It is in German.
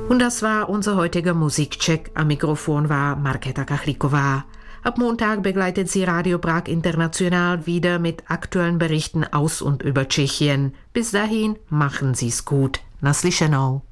Und das war unser heutiger Musikcheck. Am Mikrofon war Markéta Kachlíková. Ab Montag begleitet sie Radio Prag International wieder mit aktuellen Berichten aus und über Tschechien. Bis dahin, machen Sie's gut. Naslyšenou.